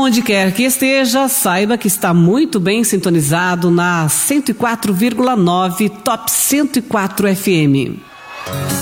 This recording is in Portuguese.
Aonde quer que esteja, saiba que está muito bem sintonizado na 104,9 Top 104 FM.